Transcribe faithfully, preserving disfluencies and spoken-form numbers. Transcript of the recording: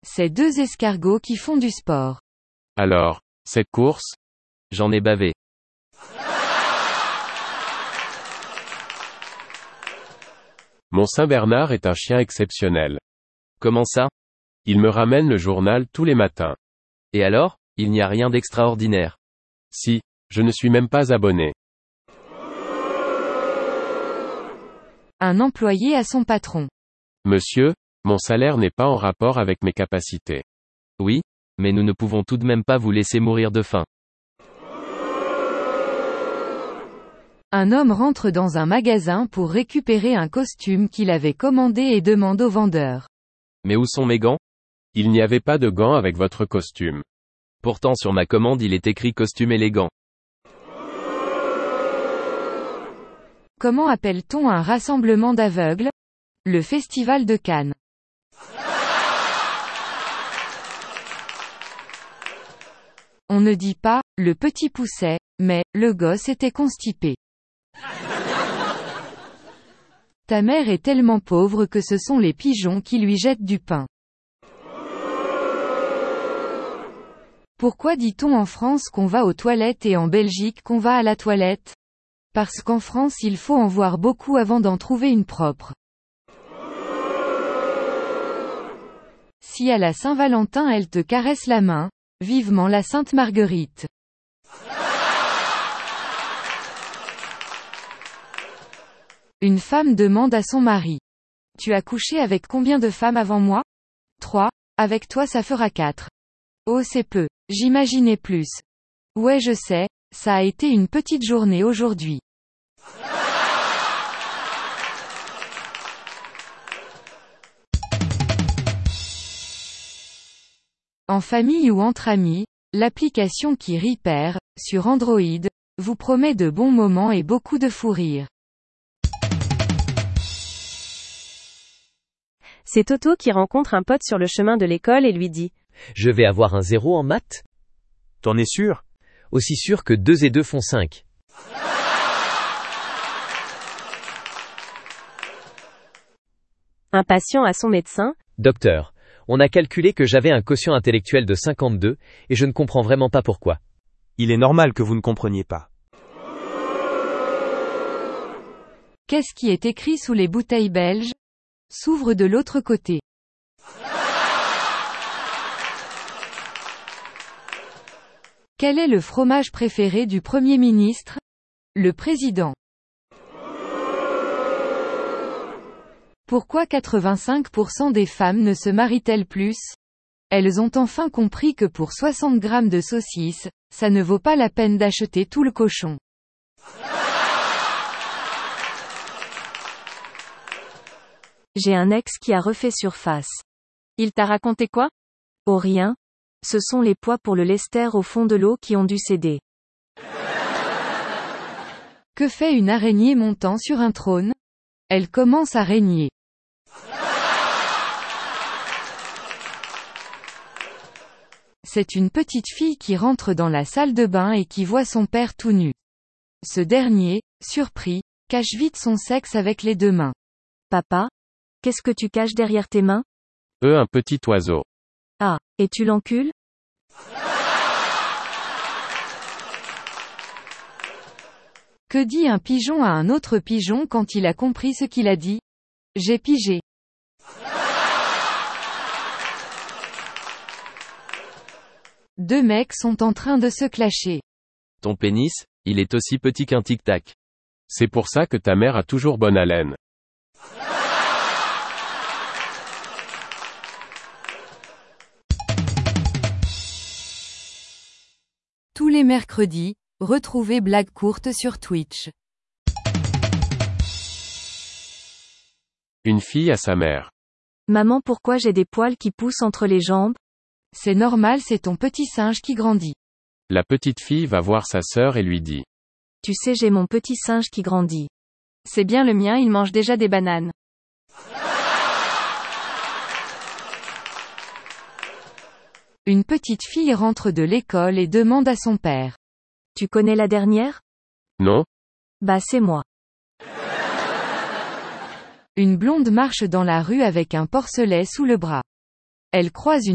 C'est deux escargots qui font du sport. Alors, cette course? J'en ai bavé. Mon Saint-Bernard est un chien exceptionnel. Comment ça? Il me ramène le journal tous les matins. Et alors, il n'y a rien d'extraordinaire. Si, je ne suis même pas abonné. Un employé à son patron. Monsieur, mon salaire n'est pas en rapport avec mes capacités. Oui, mais nous ne pouvons tout de même pas vous laisser mourir de faim. Un homme rentre dans un magasin pour récupérer un costume qu'il avait commandé et demande au vendeur. Mais où sont mes gants? Il n'y avait pas de gants avec votre costume. Pourtant sur ma commande il est écrit costume élégant. Comment appelle-t-on un rassemblement d'aveugles? Le Festival de Cannes. On ne dit pas « le petit poussait », mais « le gosse était constipé ». Ta mère est tellement pauvre que ce sont les pigeons qui lui jettent du pain. Pourquoi dit-on en France qu'on va aux toilettes et en Belgique qu'on va à la toilette? Parce qu'en France il faut en voir beaucoup avant d'en trouver une propre. Si à la Saint-Valentin elle te caresse la main, vivement la Sainte Marguerite. Une femme demande à son mari. Tu as couché avec combien de femmes avant moi? Trois, avec toi ça fera quatre. Oh c'est peu, j'imaginais plus. Ouais je sais, ça a été une petite journée aujourd'hui. En famille ou entre amis, l'application qui rit perd, sur Android, vous promet de bons moments et beaucoup de fou rire. C'est Toto qui rencontre un pote sur le chemin de l'école et lui dit « Je vais avoir un zéro en maths ?» T'en es sûr? Aussi sûr que deux et deux font cinq. Un patient à son médecin. « Docteur, on a calculé que j'avais un quotient intellectuel de cinquante-deux, et je ne comprends vraiment pas pourquoi. » Il est normal que vous ne compreniez pas. Qu'est-ce qui est écrit sous les bouteilles belges? S'ouvre de l'autre côté. Quel est le fromage préféré du Premier ministre? Le président. Pourquoi quatre-vingt-cinq pour cent des femmes ne se marient-elles plus? Elles ont enfin compris que pour soixante grammes de saucisses, ça ne vaut pas la peine d'acheter tout le cochon. J'ai un ex qui a refait surface. Il t'a raconté quoi? Oh rien. Ce sont les poids pour le lester au fond de l'eau qui ont dû céder. Que fait une araignée montant sur un trône? Elle commence à régner. C'est une petite fille qui rentre dans la salle de bain et qui voit son père tout nu. Ce dernier, surpris, cache vite son sexe avec les deux mains. Papa? Qu'est-ce que tu caches derrière tes mains? Eux un petit oiseau. Ah, et tu l'encules? Que dit un pigeon à un autre pigeon quand il a compris ce qu'il a dit? J'ai pigé. Deux mecs sont en train de se clasher. Ton pénis, il est aussi petit qu'un tic-tac. C'est pour ça que ta mère a toujours bonne haleine. Tous les mercredis, retrouvez Blague courte sur Twitch. Une fille à sa mère. Maman, pourquoi j'ai des poils qui poussent entre les jambes? C'est normal, c'est ton petit singe qui grandit. La petite fille va voir sa sœur et lui dit. Tu sais, j'ai mon petit singe qui grandit. C'est bien le mien, il mange déjà des bananes. Une petite fille rentre de l'école et demande à son père. Tu connais la dernière? Non? Bah c'est moi. Une blonde marche dans la rue avec un porcelet sous le bras. Elle croise une